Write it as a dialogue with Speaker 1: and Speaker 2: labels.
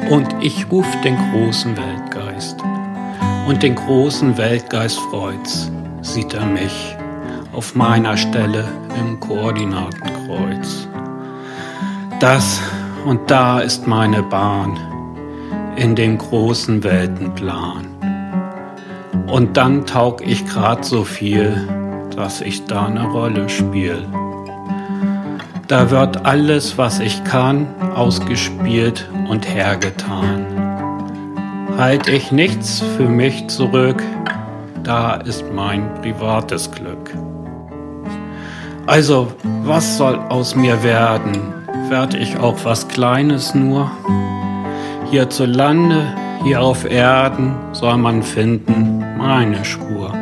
Speaker 1: Und ich ruf den großen Weltgeist. Und den großen Weltgeist freut's, sieht er mich auf meiner Stelle im Koordinatenkreuz. Das und da ist meine Bahn in dem großen Weltenplan. Und dann taug ich grad so viel, dass ich da eine Rolle spiel. Da wird alles, was ich kann, ausgespielt und hergetan. Halt ich nichts für mich zurück, da ist mein privates Glück. Also, was soll aus mir werden? Werd ich auch was Kleines nur? Hierzulande, hier auf Erden, soll man finden meine Spur.